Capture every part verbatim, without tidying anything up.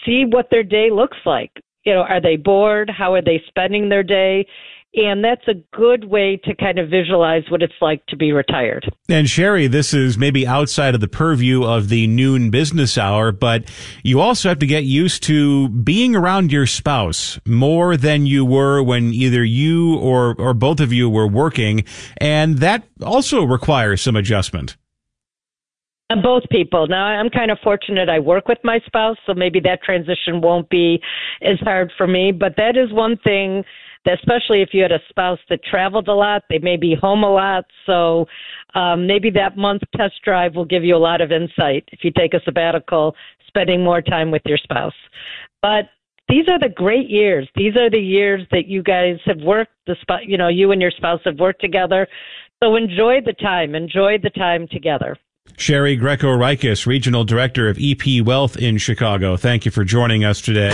see what their day looks like. You know, are they bored? How are they spending their day? And that's a good way to kind of visualize what it's like to be retired. And Sherry, this is maybe outside of the purview of the noon business hour, but you also have to get used to being around your spouse more than you were when either you or, or both of you were working. And that also requires some adjustment. And both people. Now, I'm kind of fortunate I work with my spouse, so maybe that transition won't be as hard for me. But that is one thing, that especially if you had a spouse that traveled a lot, they may be home a lot. So um, maybe that month test drive will give you a lot of insight if you take a sabbatical, spending more time with your spouse. But these are the great years. These are the years that you guys have worked, the sp- you know, you and your spouse have worked together. So enjoy the time. Enjoy the time together. Sherry Greco-Rikis, Regional Director of E P Wealth in Chicago. Thank you for joining us today.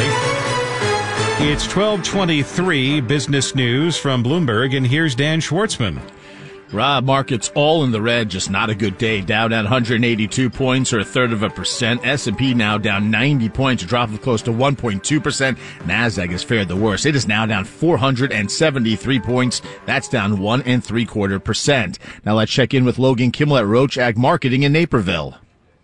It's twelve twenty-three Business News from Bloomberg, and here's Dan Schwartzman. Rob, markets all in the red, just not a good day. Dow down one hundred eighty-two points, or a third of a percent. S and P now down ninety points, a drop of close to one point two percent. NASDAQ has fared the worst. It is now down four hundred seventy-three points. That's down one and three quarter percent. Now let's check in with Logan Kimmel at Roach Ag Marketing in Naperville.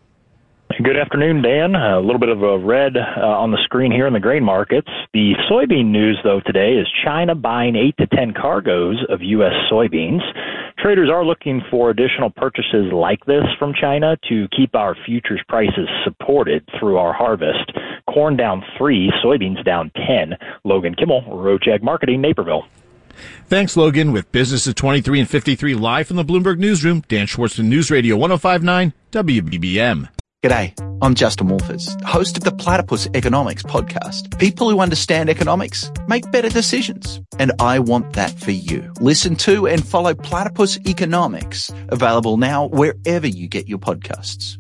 Good afternoon, Dan. A little bit of a red uh, on the screen here in the grain markets. The soybean news, though, today is China buying eight to ten cargoes of U S soybeans. Traders are looking for additional purchases like this from China to keep our futures prices supported through our harvest. Corn down three, soybeans down ten. Logan Kimmel, Roach Ag Marketing, Naperville. Thanks, Logan. With Business at twenty-three and fifty-three live from the Bloomberg Newsroom, Dan Schwartzman, News Radio one oh five point nine W B B M. G'day, I'm Justin Wolfers, host of the Platypus Economics podcast. People who understand economics make better decisions, and I want that for you. Listen to and follow Platypus Economics, available now wherever you get your podcasts.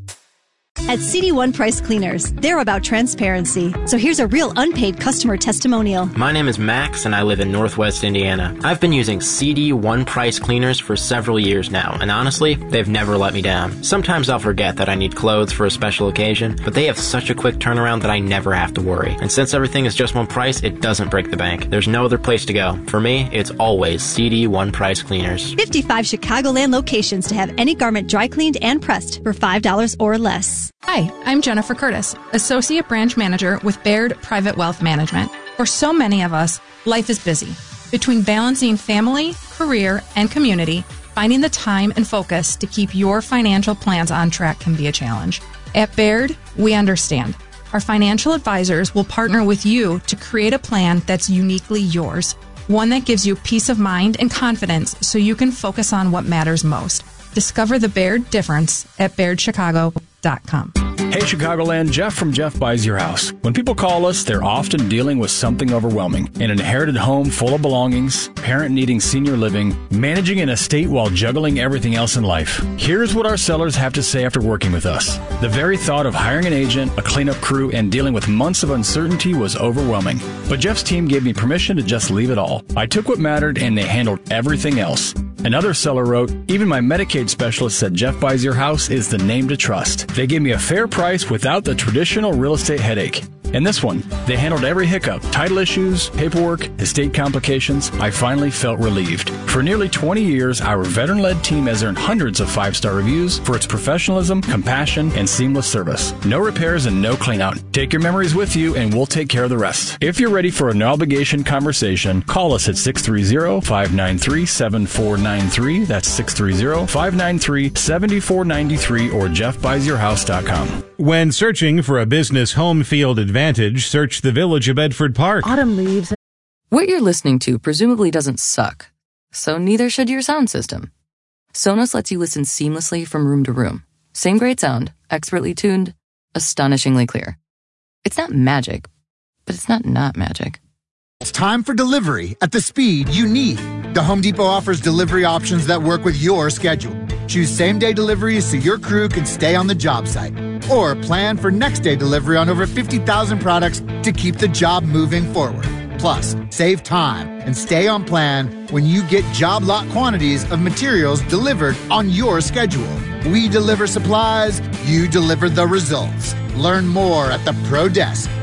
At C D one Price Cleaners, they're about transparency. So here's a real unpaid customer testimonial. My name is Max, and I live in Northwest Indiana. I've been using C D one Price Cleaners for several years now, and honestly, they've never let me down. Sometimes I'll forget that I need clothes for a special occasion, but they have such a quick turnaround that I never have to worry. And since everything is just one price, it doesn't break the bank. There's no other place to go. For me, it's always C D one Price Cleaners. fifty-five Chicagoland locations to have any garment dry cleaned and pressed for five dollars or less. Hi, I'm Jennifer Curtis, Associate Branch Manager with Baird Private Wealth Management. For so many of us, life is busy. Between balancing family, career, and community, finding the time and focus to keep your financial plans on track can be a challenge. At Baird, we understand. Our financial advisors will partner with you to create a plan that's uniquely yours, one that gives you peace of mind and confidence so you can focus on what matters most. Discover the Baird difference at baird chicago dot com. Hey Chicagoland, Jeff from Jeff Buys Your House. When people call us, they're often dealing with something overwhelming. An inherited home full of belongings, parent needing senior living, managing an estate while juggling everything else in life. Here's what our sellers have to say after working with us. The very thought of hiring an agent, a cleanup crew, and dealing with months of uncertainty was overwhelming. But Jeff's team gave me permission to just leave it all. I took what mattered and they handled everything else. Another seller wrote, even my Medicaid specialist said Jeff Buys Your House is the name to trust. They gave me a fair price without the traditional real estate headache. And this one, they handled every hiccup, title issues, paperwork, estate complications. I finally felt relieved. For nearly twenty years, our veteran-led team has earned hundreds of five-star reviews for its professionalism, compassion, and seamless service. No repairs and no clean-out. Take your memories with you and we'll take care of the rest. If you're ready for a no-obligation conversation, call us at six three zero, five nine three, seven four nine three. That's six three zero, five nine three, seven four nine three or jeff buys your house dot com. When searching for a business home field advantage, search the Village of Bedford Park. Autumn leaves. What you're listening to presumably doesn't suck, so neither should your sound system. Sonos lets you listen seamlessly from room to room. Same great sound, expertly tuned, astonishingly clear. It's not magic, but it's not not magic. It's time for delivery at the speed you need. The Home Depot offers delivery options that work with your schedule. Choose same-day delivery so your crew can stay on the job site. Or plan for next-day delivery on over fifty thousand products to keep the job moving forward. Plus, save time and stay on plan when you get job lot quantities of materials delivered on your schedule. We deliver supplies, you deliver the results. Learn more at the Pro Desk.